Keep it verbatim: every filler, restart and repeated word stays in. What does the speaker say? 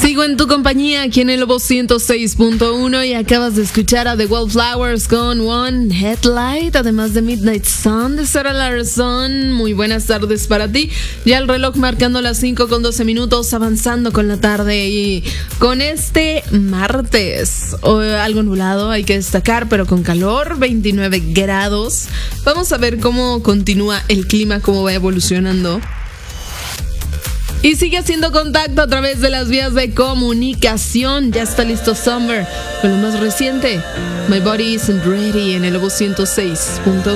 Sigo en tu compañía aquí en el Lobo ciento seis punto uno y acabas de escuchar a The Wallflowers con One Headlight, además de Midnight Sun de Sarah Larsson. Muy buenas tardes para ti. Ya el reloj marcando las cinco con doce minutos, avanzando con la tarde y con este martes. O, algo nublado, hay que destacar, pero con calor, veintinueve grados. Vamos a ver cómo continúa el clima, cómo va evolucionando. Y sigue haciendo contacto a través de las vías de comunicación. Ya está listo Summer con lo más reciente, My Body Isn't Ready, en el Lobo ciento seis punto uno.